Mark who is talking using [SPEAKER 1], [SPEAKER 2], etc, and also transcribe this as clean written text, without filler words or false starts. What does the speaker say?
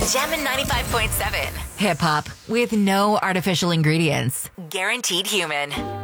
[SPEAKER 1] Jammin' 95.7.
[SPEAKER 2] Hip hop with no artificial ingredients.
[SPEAKER 1] Guaranteed human.